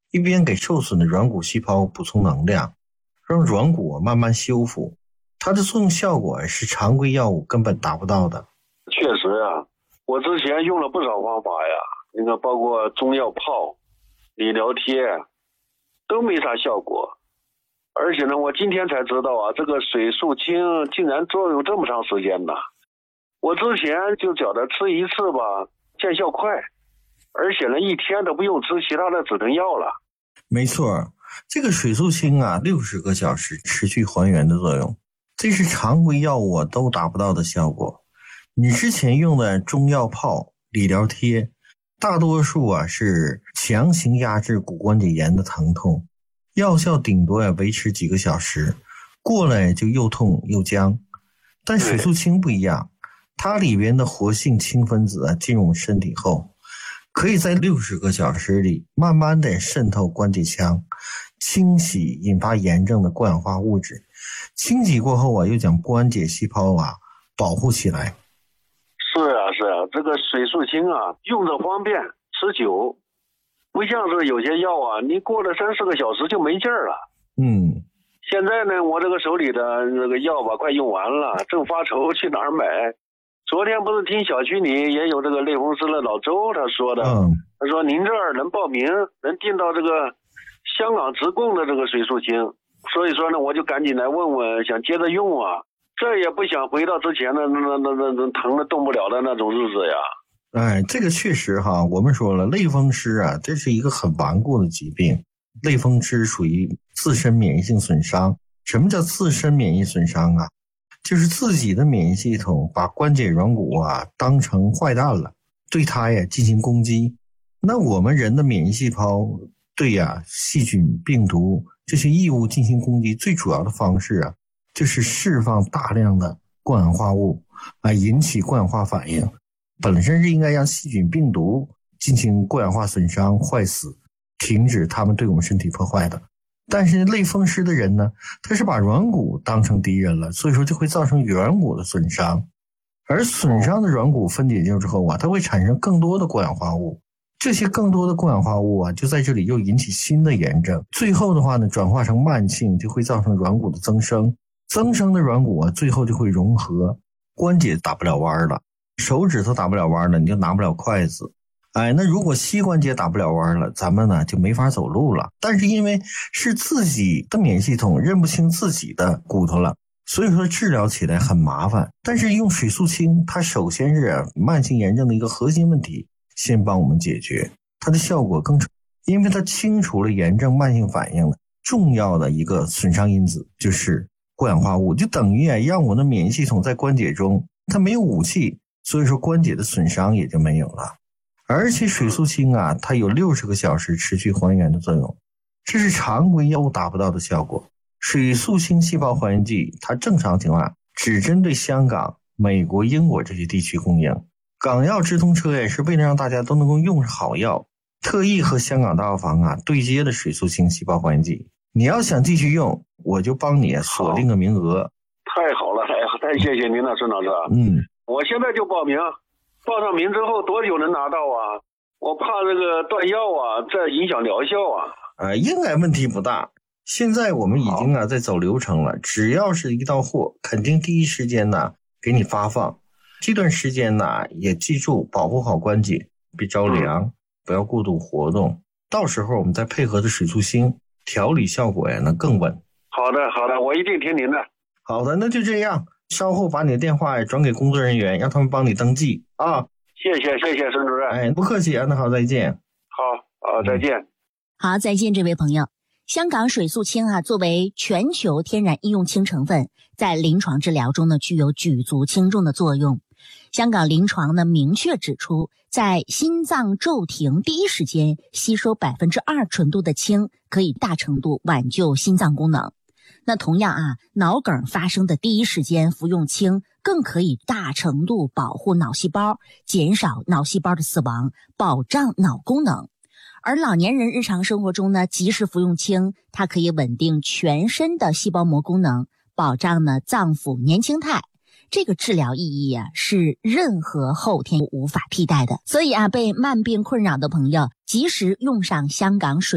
一边给受损的软骨细胞补充能量，让软骨慢慢修复。它的作用效果是常规药物根本达不到的。 确实啊，我之前用了不少方法呀，你看包括中药泡、理疗贴都没啥效果。而且呢，我今天才知道啊，这个水素清竟然作用这么长时间呢。我之前就觉得吃一次吧见效快，而且呢一天都不用吃其他的止疼药了。 没错，这个水素清啊，60个小时持续还原的作用，这是常规药物都达不到的效果。你之前用的中药泡、理疗贴，大多数是强行压制骨关节炎的疼痛，药效顶多维持几个小时，过来就又痛又僵。但水素清不一样，它里边的活性氢分子进入身体后，可以在60个小时里慢慢的渗透关节腔，清洗引发炎症的过氧化物质，清洗过后又将关节细胞保护起来。 是啊，这个水素清用着方便持久，不像是有些药你过了3-4个小时就没劲儿了。现在呢，我这个手里的这个药快用完了，正发愁去哪儿买。昨天不是听小区里也有这个类风湿的老周他说的，他说您这儿能报名，能订到这个香港直供的这个水素清，所以说呢，我就赶紧来问问，想接着用这也不想回到之前的那疼的动不了的那种日子呀。 这个确实我们说了，类风湿这是一个很顽固的疾病。类风湿属于自身免疫性损伤。什么叫自身免疫损伤就是自己的免疫系统把关节软骨当成坏蛋了，对它进行攻击。那我们人的免疫细胞对细菌、病毒这些异物进行攻击，最主要的方式就是释放大量的过氧化物引起过氧化反应。本身是应该让细菌、病毒进行过氧化损伤、坏死，停止他们对我们身体破坏的。但是类风湿的人呢，他是把软骨当成敌人了，所以说就会造成软骨的损伤。而损伤的软骨分解掉之后它会产生更多的过氧化物，这些更多的过氧化物就在这里又引起新的炎症，最后的话呢，转化成慢性，就会造成软骨的增生。增生的软骨最后就会融合，关节打不了弯了，手指头打不了弯了，你就拿不了筷子。那如果膝关节打不了弯了，咱们呢就没法走路了。但是因为是自己的免疫系统认不清自己的骨头了，所以说治疗起来很麻烦。但是用水素清，它首先是慢性炎症的一个核心问题先帮我们解决，它的效果更因为它清除了炎症慢性反应的重要的一个损伤因子，就是过氧化物，就等于让我的免疫系统在关节中它没有武器，所以说关节的损伤也就没有了。而且水素清它有60个小时持续还原的作用，这是常规药物达不到的效果。水素清细胞还原剂它正常情况只针对香港、美国、英国这些地区供应。港药直通车也是为了让大家都能够用上好药，特意和香港大药房对接的水素清细胞还原剂。你要想继续用，我就帮你锁定个名额。 太好了，太谢谢您了，孙老师。我现在就报名。报上名之后多久能拿到我怕这个断药再影响疗效应该问题不大。现在我们已经在走流程了，只要是一到货，肯定第一时间给你发放。这段时间也记住保护好关节，别着凉，不要过度活动。到时候我们再配合的水素清，调理效果能更稳。 好的，我一定听您的。 好的，那就这样。稍后把你的电话转给工作人员，让他们帮你登记谢谢孙主任。 不客气那好，再见。 好，再见。 好，再见这位朋友。香港水素清作为全球天然医用氢成分，在临床治疗中呢具有举足轻重的作用。香港临床呢明确指出，在心脏骤停第一时间吸收2%纯度的氢，可以大程度挽救心脏功能。那同样脑梗发生的第一时间服用氢，更可以大程度保护脑细胞，减少脑细胞的死亡，保障脑功能。而老年人日常生活中呢，及时服用氢，它可以稳定全身的细胞膜功能，保障呢脏腑年轻态。这个治疗意义是任何后天无法替代的。所以被慢病困扰的朋友，及时用上香港水